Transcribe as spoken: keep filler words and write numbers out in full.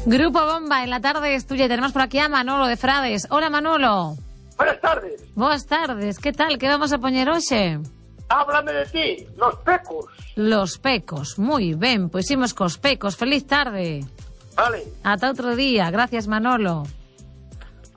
Grupo Bomba, en la tarde es tuya. Tenemos por aquí a Manolo de Frades. Hola, Manolo. Buenas tardes. Boas tardes. Que tal? Que vamos a poñer hoxe? Háblame de ti, los pecos. Los pecos. Moi ben, pois imos cos pecos. Feliz tarde. Vale. Ata outro día. Gracias, Manolo.